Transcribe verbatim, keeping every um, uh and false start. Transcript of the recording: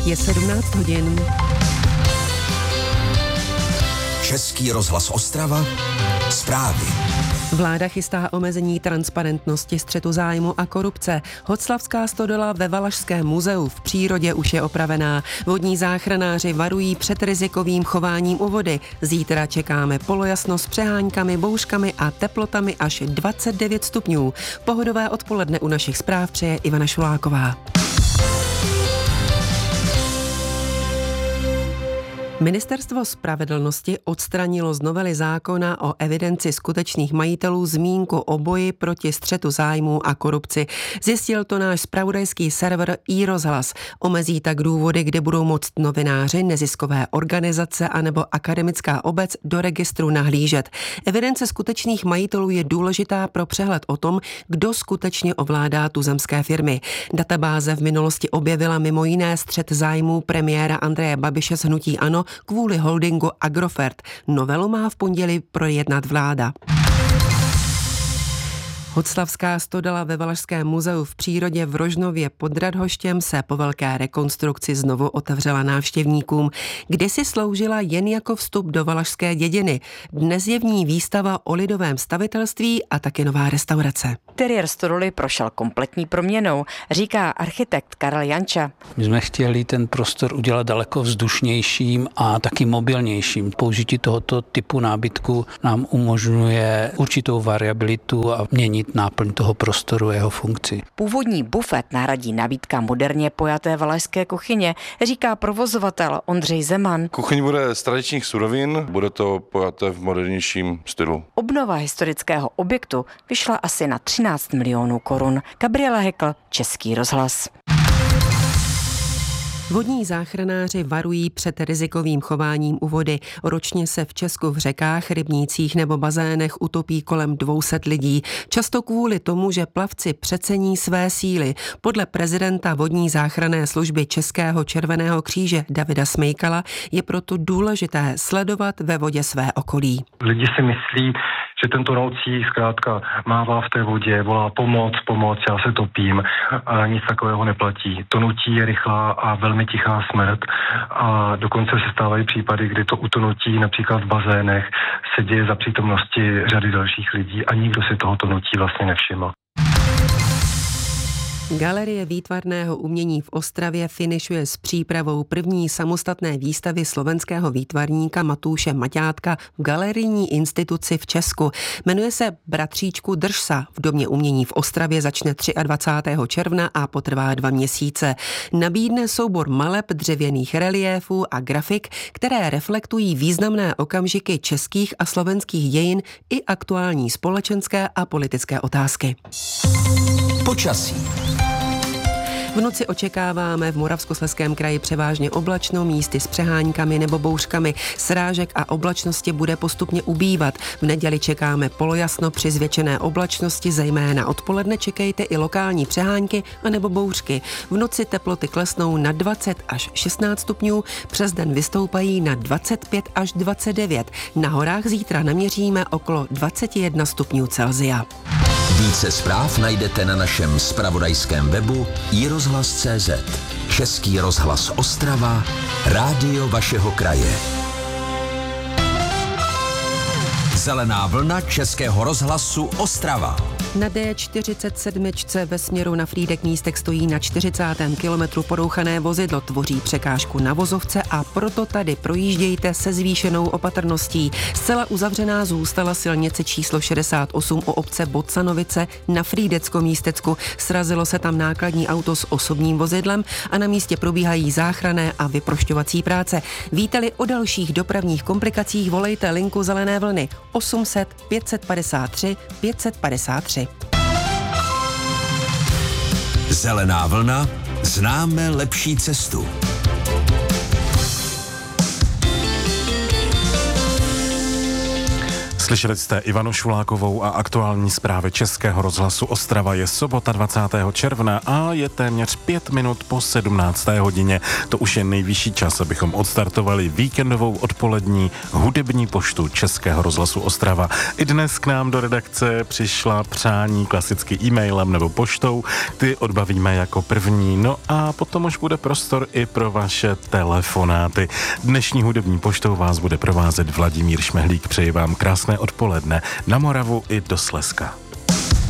Je sedmnáct hodin. Český rozhlas Ostrava, zprávy. Vláda chystá omezení transparentnosti, střetu zájmu a korupce. Hoclavská stodola ve Valašském muzeu v přírodě už je opravená. Vodní záchranáři varují před rizikovým chováním u vody. Zítra čekáme polojasno s přeháňkami, bouřkami a teplotami až dvacet devět stupňů. Pohodové odpoledne u našich zpráv přeje Ivana Šuláková. Ministerstvo spravedlnosti odstranilo z novely zákona o evidenci skutečných majitelů zmínku o boji proti střetu zájmů a korupci. Zjistil to náš zpravodajský server iRozhlas. Omezí tak důvody, kde budou moct novináři, neziskové organizace anebo akademická obec do registru nahlížet. Evidence skutečných majitelů je důležitá pro přehled o tom, kdo skutečně ovládá tuzemské firmy. Databáze v minulosti objevila mimo jiné střet zájmů premiéra Andreje Babiše z hnutí ANO kvůli holdingu Agrofert. Novelu má v pondělí projednat vláda. Hoclavská stodola ve Valašském muzeu v přírodě v Rožnově pod Radhoštěm se po velké rekonstrukci znovu otevřela návštěvníkům. Kdysi sloužila jen jako vstup do valašské dědiny. Dnes je v ní výstava o lidovém stavitelství a taky nová restaurace. Interiér stodoly prošel kompletní proměnou, říká architekt Karel Janča. My jsme chtěli ten prostor udělat daleko vzdušnějším a taky mobilnějším. Použití tohoto typu nábytku nám umožňuje určitou variabilitu a měnit náplň toho prostoru a jeho funkci. Původní bufet nahradí nabídka moderně pojaté valašské kuchyně, říká provozovatel Ondřej Zeman. Kuchyň bude z tradičních surovin, bude to pojaté v modernějším stylu. Obnova historického objektu vyšla asi na třináct milionů korun. Gabriela Hekl, Český rozhlas. Vodní záchranáři varují před rizikovým chováním u vody. Ročně se v Česku v řekách, rybnících nebo bazénech utopí kolem dvě stě lidí. Často kvůli tomu, že plavci přecení své síly. Podle prezidenta vodní záchranné služby Českého červeného kříže Davida Smejkala je proto důležité sledovat ve vodě své okolí. Lidi si myslí, že ten tonoucí zkrátka mává v té vodě, volá pomoc, pomoc, já se topím a nic takového neplatí. Tonutí je rychlá a velmi tichá smrt a dokonce se stávají případy, kdy to utonutí například v bazénech se děje za přítomnosti řady dalších lidí a nikdo si toho tonutí vlastně nevšiml. Galerie výtvarného umění v Ostravě finišuje s přípravou první samostatné výstavy slovenského výtvarníka Matúše Maťátka v galerijní instituci v Česku. Jmenuje se Bratříčku Držsa. V Domě umění v Ostravě začne dvacátého třetího června a potrvá dva měsíce. Nabídne soubor maleb, dřevěných reliéfů a grafik, které reflektují významné okamžiky českých a slovenských dějin i aktuální společenské a politické otázky. Počasí. V noci očekáváme v Moravskoslezském kraji převážně oblačno, místy s přeháňkami nebo bouřkami. Srážek a oblačnosti bude postupně ubývat. V neděli čekáme polojasno při zvětšené oblačnosti, zejména odpoledne čekejte i lokální přehánky anebo bouřky. V noci teploty klesnou na dvacet až šestnáct stupňů, přes den vystoupají na dvacet pět až dvacet devět. Na horách zítra naměříme okolo dvacet jedna stupňů Celsia. Více zpráv najdete na našem zpravodajském webu i rozhlas tečka cé zet. Český rozhlas Ostrava, rádio vašeho kraje. Zelená vlna Českého rozhlasu Ostrava. Na D čtyřicet sedm ve směru na Frýdek Místek stojí na čtyřicátém kilometru porouchané vozidlo, tvoří překážku na vozovce a proto tady projíždějte se zvýšenou opatrností. Zcela uzavřená zůstala silnice číslo šedesát osm u obce Bocanovice na Frýdecko-Místecku. Srazilo se tam nákladní auto s osobním vozidlem a na místě probíhají záchranné a vyprošťovací práce. Víte-li o dalších dopravních komplikacích, volejte linku Zelené vlny osm set pět set padesát tři pět set padesát tři. Zelená vlna, známe lepší cestu. Slyšeli jste Ivanu Šulákovou a aktuální zprávy Českého rozhlasu Ostrava. Je sobota dvacátého června a je téměř pět minut po sedmnácté hodině. To už je nejvyšší čas, abychom odstartovali víkendovou odpolední hudební poštu Českého rozhlasu Ostrava. I dnes k nám do redakce přišla přání klasicky e-mailem nebo poštou. Ty odbavíme jako první. No a potom už bude prostor i pro vaše telefonáty. Dnešní hudební poštou vás bude provázet Vladimír Šmehlík. Přeji vám krásné odpoledne na Moravu i do Slezska.